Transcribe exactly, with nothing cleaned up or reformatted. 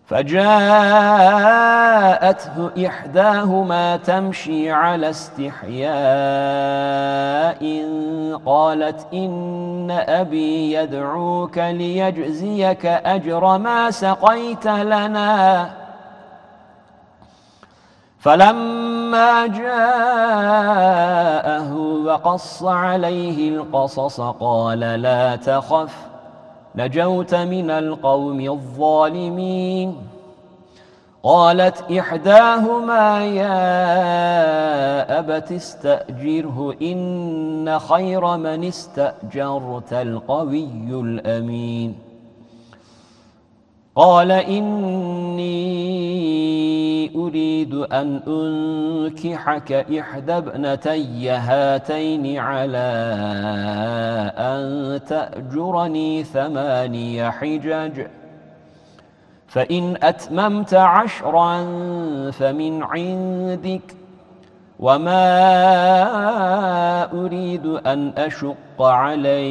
فجاءته إحداهما تمشي على استحياء قالت إن أبي يدعوك ليجزيك أجر ما سقيت لنا. فلما جاءه وقص عليه القصص قال لا تخف نجوت من القوم الظالمين. قالت إحداهما يا أبت استأجره إن خير من استأجرت القوي الأمين. قال إني أريد أن أنكحك إحدى ابنتي هاتين على أن تأجرني ثماني حجج فإن أتممت عشرا فمن عندك وما أريد أن أشق عليك